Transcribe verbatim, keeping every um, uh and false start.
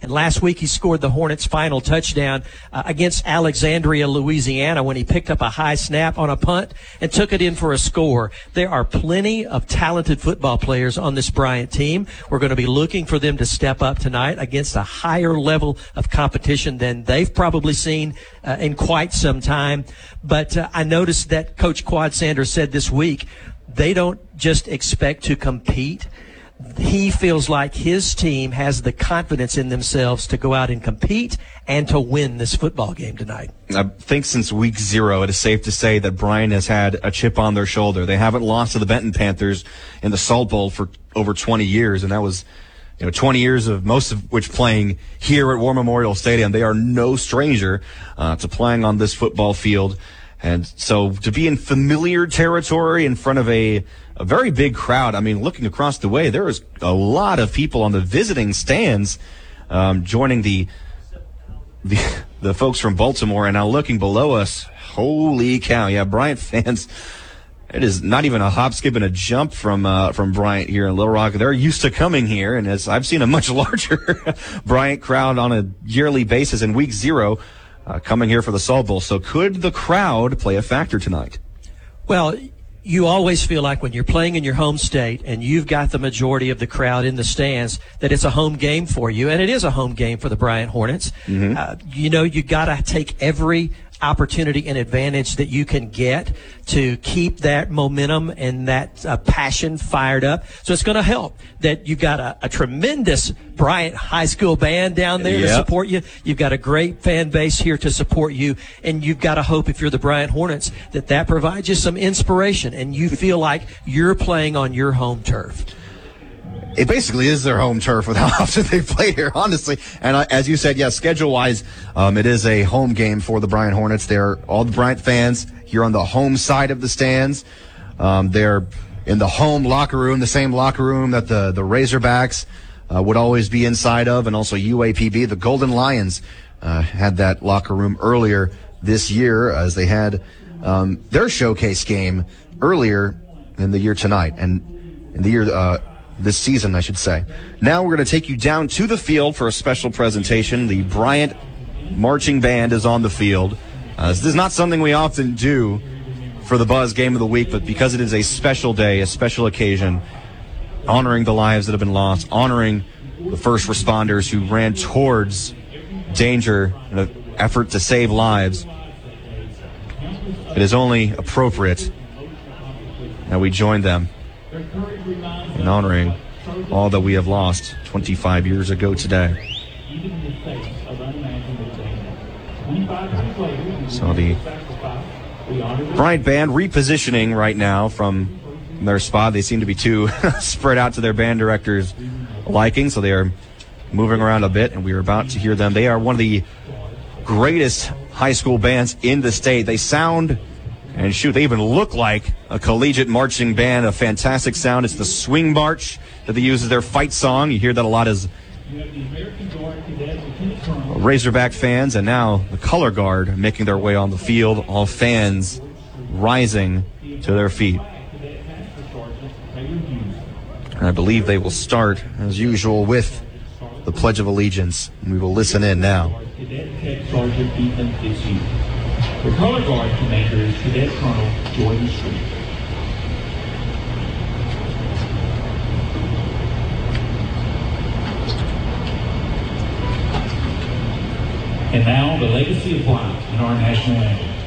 And last week he scored the Hornets' final touchdown uh, against Alexandria, Louisiana, when he picked up a high snap on a punt and took it in for a score. There are plenty of talented football players on this Bryant team. We're going to be looking for them to step up tonight against a higher level of competition than they've probably seen uh, in quite some time. But uh, I noticed that Coach Quad Sanders said this week they don't just expect to compete. He feels like his team has the confidence in themselves to go out and compete and to win this football game tonight. I think since week zero, it is safe to say that Bryant has had a chip on their shoulder. They haven't lost to the Benton Panthers in the Salt Bowl for over twenty years, and that was, you know, twenty years of most of which playing here at War Memorial Stadium. They are no stranger uh, to playing on this football field. And so to be in familiar territory in front of a, a very big crowd, I mean, looking across the way, there is a lot of people on the visiting stands um, joining the, the the folks from Baltimore. And now looking below us, holy cow, yeah, Bryant fans, it is not even a hop, skip, and a jump from uh, from Bryant here in Little Rock. They're used to coming here, and as I've seen a much larger Bryant crowd on a yearly basis in week zero, Uh, coming here for the Salt Bowl. So could the crowd play a factor tonight? Well, you always feel like when you're playing in your home state and you've got the majority of the crowd in the stands that it's a home game for you, and it is a home game for the Bryant Hornets. Mm-hmm. Uh, you know, you got to take every opportunity and advantage that you can get to keep that momentum and that uh, passion fired up. So it's going to help that you've got a, a tremendous Bryant High School band down there yep. to support you. You've got a great fan base here to support you, and you've got to hope, if you're the Bryant Hornets, that that provides you some inspiration and you feel like you're playing on your home turf. It basically is their home turf with how often they play here, honestly. And uh, as you said, yes, yeah, schedule-wise, um, it is a home game for the Bryant Hornets. They're all the Bryant fans here on the home side of the stands. Um, they're in the home locker room, the same locker room that the, the Razorbacks uh, would always be inside of, and also U A P B. The Golden Lions uh, had that locker room earlier this year as they had um, their showcase game earlier in the year tonight. And in the year... Uh, This season, I should say. Now we're going to take you down to the field for a special presentation. The Bryant Marching Band is on the field. Uh, this is not something we often do for the Buzz Game of the Week, but because it is a special day, a special occasion, honoring the lives that have been lost, honoring the first responders who ran towards danger in an effort to save lives, it is only appropriate that we join them in honoring all that we have lost twenty-five years ago today. So the Bryant Band repositioning right now from their spot. They seem to be too spread out to their band director's liking, so they are moving around a bit, and we are about to hear them. They are one of the greatest high school bands in the state. They sound... And shoot, they even look like a collegiate marching band, a fantastic sound. It's the Swing March that they use as their fight song. You hear that a lot as Razorback fans, and now the Color Guard making their way on the field, all fans rising to their feet. And I believe they will start, as usual, with the Pledge of Allegiance. And we will listen in now. The Color Guard commander is Cadet Colonel Jordan Street. And now the legacy of Bryant in our national anthem.